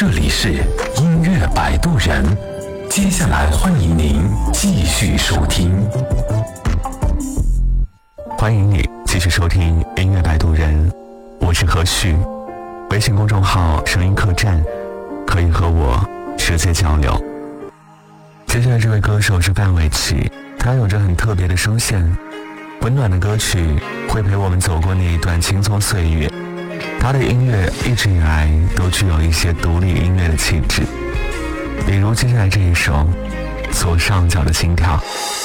这里是音乐摆渡人，接下来欢迎您继续收听。 欢迎你继续收听音乐摆渡人，我是何旭。微信公众号声音客栈，可以和我直接交流。接下来这位歌手是范玮琪，他有着很特别的声线，温暖的歌曲会陪我们走过那一段青葱岁月。他的音乐一直以来都具有一些独立音乐的气质，比如接下来这一首《左上角的心跳》。